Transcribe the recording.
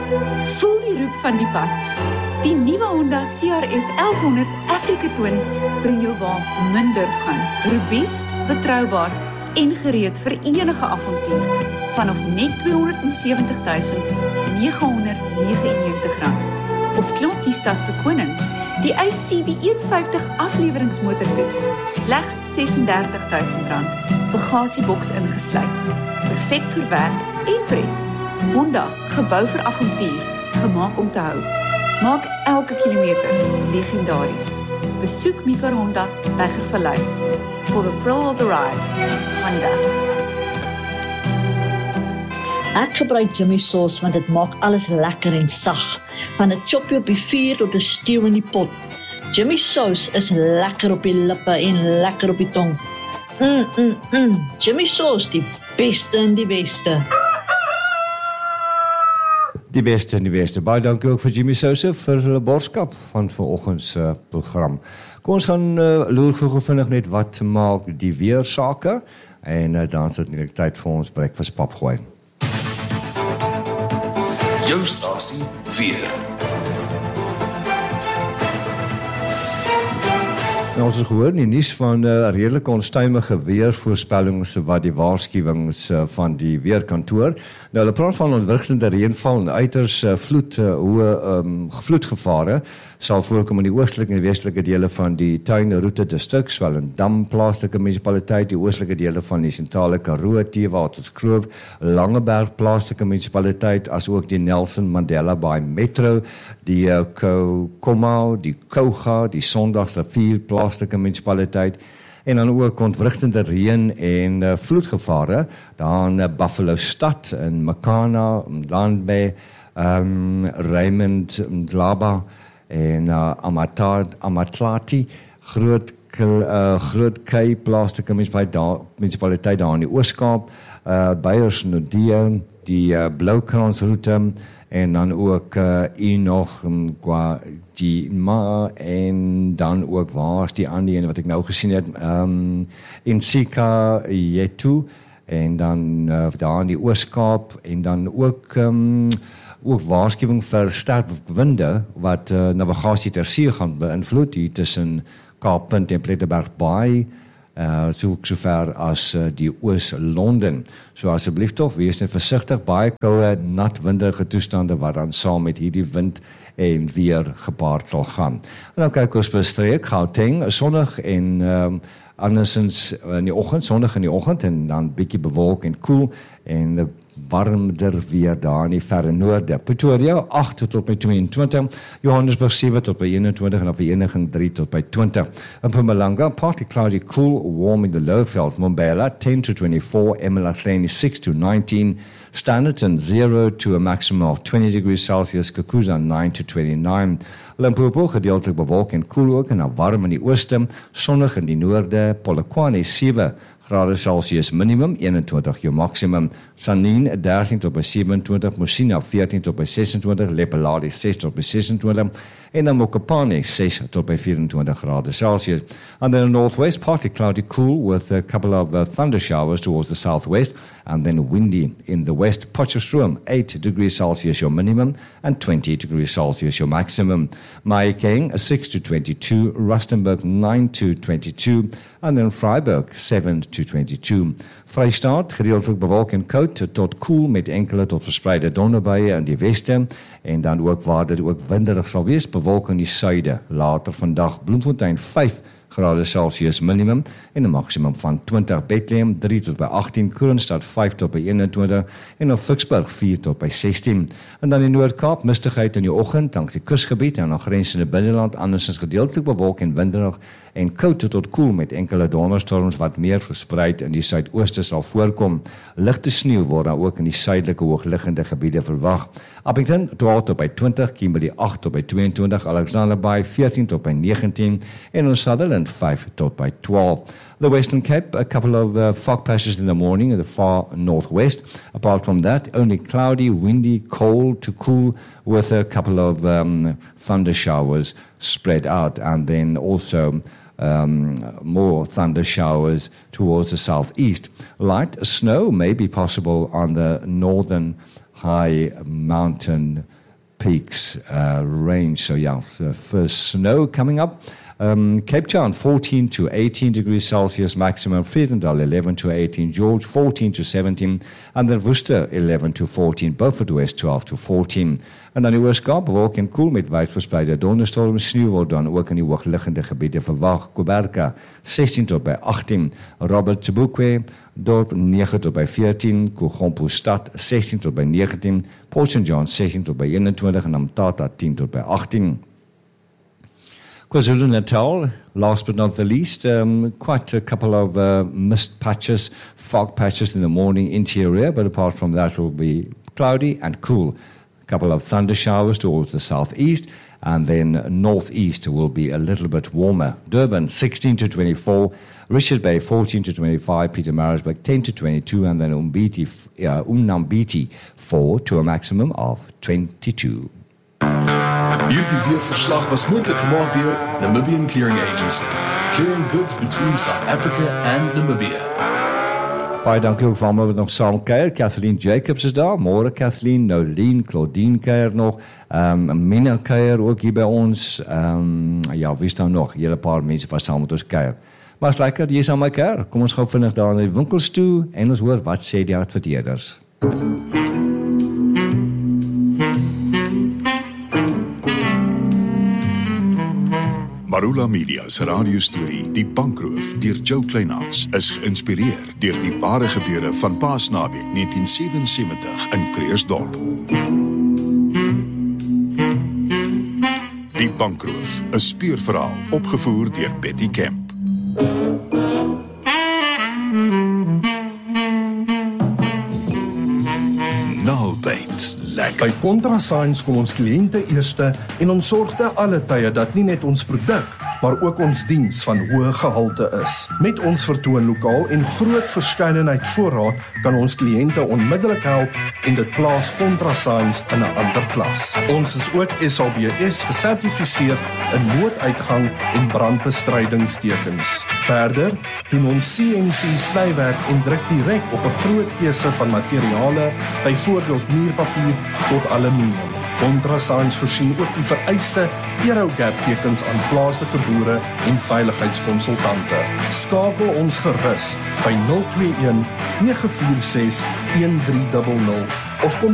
Voel die roep van die pad. Die nuwe Honda CRF 1100 Africa Twin bring jou waar min durf gaan. Robuust, betroubaar en gereed vir enige avontuur. Vanaf net R270.999. Of klop die stadse koning. Die eis CB51 afleweringsmotorfiets slegs R36.000. Bagasieboks ingesluit. Perfek vir werk en pret. Honda, gebou vir avontuur, gemaak om te hou. Maak elke kilometer legendaries. Besoek Mika Honda by Gervallei. For the thrill of the ride. Honda. Ek gebruik Jimmy Sauce want dit maak alles lekker en sag. Van 'n choppie op die vuur tot 'n stew in die pot. Jimmy Sauce is lekker op die lippe en lekker op die tong. Jimmy Sauce, die beste en die beste. Die beste en die beste. Baie dankie ook vir Jimmy Sauce vir hulle borskap van vanoggend se program. Kom ons gaan loer gou vinnig net wat maak die weersake en dan is dit net tyd vir ons breakfast pap gooi. Jou stasie weer. Nou, ons het gehoor in die nuus van redelike onstuimige weervoorspellings wat die waarskuwings van die weerkantoor. Nou, hulle praat van ontwrigtende reënval en uiters vloedgevare sal voorkom in die oostelike en westelike dele van die Tuinroete distrik, Swellendam plaaslike munisipaliteit, die oostelike dele van die sentrale Karoo, Teewaterskloof, Langeberg plaaslike munisipaliteit, as ook die Nelson Mandela Bay Metro, die Komau, die Kouga, die Sondagsrivier plaaslike munisipaliteit, en dan ook ontwrigtende reën en vloedgevare, dan Buffalo Stad in Makana, Landbay, Raymond, Mdlaba en Amatlati, Groot Kei plaaslike munisipaliteit daar in die Ooskaap, Beyersnodie, die Bloukransroete en dan ook Enoch die Ma en dan ook waar is die ander een wat ek nou gesien het, Insika Yetu en dan daar in die Ooskaap en dan ook waarskuwing vir sterk winde wat navigasie ter see gaan beïnvloed hier tussen Kaappunt en Plettenberg Bay, sover as die Oos-London. So asseblief tog, wees net versigtig, baie koue, nat, winderige toestande wat dan saam met hierdie wind en weer gepaard sal gaan. En dan kyk ons bestreek, Gauteng, sonnig en andersins in die oggend, sonnig in die oggend en dan bietjie bewolk en koel en warmer weer daar in die verre noorde. Pretoria 8 tot by 22, Johannesburg 7 tot by 21 en op Vereniging 3 tot by 20. En Mpumalanga, partly cloudy, cool, warm in the Lowveld. Mbombela 10 to 24, eMalahleni 6 to 19, Standerton 0 to a maximum of 20 degrees Celsius, Kakuza 9 to 29. Limpopo gedeeltelik bewolk en koel ook en dan warm in die ooste, sonnig in die noorde, Polokwane 7 grade Celsius minimum, 21 jou maximum, Sanin 13 tot by 27, Musina 14 tot by 26, Lepeladi 6 tot by 26, en dan Mokopane 6 tot by 24 grade Celsius. And then the northwest, partly cloudy, cool with a couple of thunder showers towards the southwest, and then windy in the west. Potchefstroom 8 degrees Celsius your minimum, and 20 degrees Celsius your maximum. Mahikeng 6 to 22, Rustenburg 9 to 22, and then Freiburg 7 to 22. Vrystaat gedeeltelik bewolk en koud tot koel met enkele tot verspreide donderbuie in die weste en dan ook waar dit ook winderig sal wees, bewolk in die suide. Later vandag Bloemfontein 5 grade Celsius minimum en 'n maksimum van 20. Bethlehem 3 tot by 18, Kroonstad 5 tot by 21 en op Ficksburg 4 tot by 16. En dan in Noord-Kaap mistigheid in die oggend langs die kusgebied en aangrensende binneland, andersins gedeeltelik bewolk en winderig en koud tot koel met enkele donderstorms wat meer verspreid in die suidooste sal voorkom. Ligte sneeu word daar ook in die suidelike hoogliggende gebiede verwag. Appington 12 tot by 20, Kimberley 8 tot by 22, Alexander Bay 14 tot by 19 en ons Sutherland 5 tot by 12. The Western Cape, a couple of fog patches in the morning in the far northwest. Apart from that, only cloudy, windy, cold to cool with a couple of thunder showers spread out and then also more thunder showers towards the southeast. Light snow may be possible on the northern high mountain Peaks range. So yeah, the first snow coming up. Cape Town 14 to 18 degrees Celsius maximum, Vredendal 11 to 18, George 14 to 17, and then Worcester 11 to 14, Beaufort West 12 to 14. En dan die Oos-Kaap bewolk en koel met wydverspreide donderstorm, sneeu word dan ook in die hoogliggende gebiede verwag. Kuberka 16 tot by 18, Robert Tebukwe dorp 9 tot by 14, Kugompo stad 16 tot by 19, Port St. John 16 tot by 21 en Amtata 10 tot by 18. KwaZulu-Natal, last but not the least, quite a couple of mist patches, fog patches in the morning interior, but apart from that it will be cloudy and cool. A couple of thunder showers towards the southeast, and then northeast will be a little bit warmer. Durban 16 to 24, Richards Bay 14 to 25, Pietermaritzburg 10 to 22, and then Umnambiti 4 to a maximum of 22. Hierdie weerverslag was moontlik gemaak deur Namibian Clearing Agency, clearing goods between South Africa and Namibia. Baie dankie ook vir almal wat nog saam kuier. Kathleen Jacobs is daar. Môre Kathleen, Nolien, Claudine kuier nog. Mina kuier ook hier by ons. Ja, wie staan nog? Hele paar mense wat saam met ons kuier. Maar is lekker, jy is aan my kuier. Kom ons gou vinnig daar na die winkels toe en ons hoor wat sê die adverteerders. Marula Media se radiostorie Die Bankroof deur Joe Kleinhans is geïnspireer deur die ware gebeure van Paasnaweek 1977 in Kreersdorp. Die Bankroof, 'n speurverhaal opgevoer deur Betty Kemp. Nalbyt. By ContraScience kom ons kliënte eerste en ons sorg te alle tye dat nie net ons produk, maar ook ons diens van hoë gehalte is. Met ons vertoonlokaal en groot verskeidenheid voorraad kan ons kliënte onmiddellik help en dit plaas ContraScience in 'n ander klas. Ons is ook SABS gesertifiseer in nooduitgang en brandbestrydingstekens. Verder doen ons CNC snywerk en druk direk op 'n groot keuse van materiale, byvoorbeeld muurpapier tot aluminium. ContraScience voorsien ook die vereiste Aerogap tekens aan plaaslike boere en veiligheidskonsultante. Skakel ons gerus by 021 946 1300 of kom